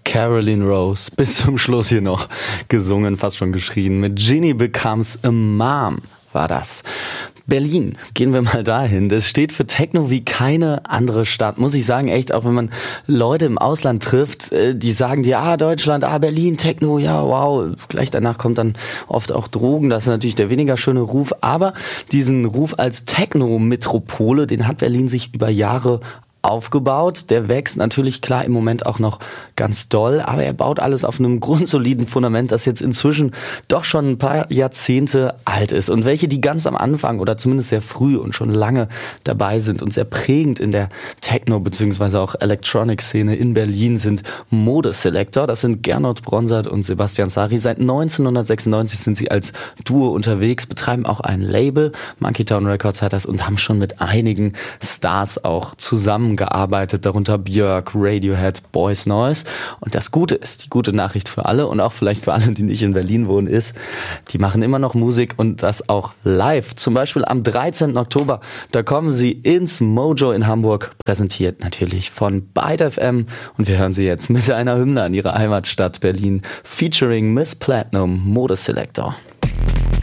Caroline Rose, bis zum Schluss hier noch gesungen, fast schon geschrien. Mit Ginny Becomes a Mom war das. Berlin, gehen wir mal dahin. Das steht für Techno wie keine andere Stadt. Muss ich sagen, echt, auch wenn man Leute im Ausland trifft, die sagen dir, Deutschland, Berlin, Techno, ja, wow. Gleich danach kommt dann oft auch Drogen. Das ist natürlich der weniger schöne Ruf. Aber diesen Ruf als Techno-Metropole, den hat Berlin sich über Jahre aufgebaut. Der wächst natürlich klar im Moment auch noch ganz doll, aber er baut alles auf einem grundsoliden Fundament, das jetzt inzwischen doch schon ein paar Jahrzehnte alt ist. Und welche, die ganz am Anfang oder zumindest sehr früh und schon lange dabei sind und sehr prägend in der Techno- bzw. auch Electronic-Szene in Berlin sind Modeselektor. Das sind Gernot Bronsart und Sebastian Sari. Seit 1996 sind sie als Duo unterwegs, betreiben auch ein Label, Monkey Town Records hat das, und haben schon mit einigen Stars auch zusammengearbeitet, darunter Björk, Radiohead, Boys Noise. Und das Gute ist, die gute Nachricht für alle und auch vielleicht für alle, die nicht in Berlin wohnen, ist, die machen immer noch Musik und das auch live. Zum Beispiel am 13. Oktober, da kommen sie ins Mojo in Hamburg, präsentiert natürlich von Byte FM, und wir hören sie jetzt mit einer Hymne an ihre Heimatstadt Berlin, featuring Miss Platinum, Modeselektor.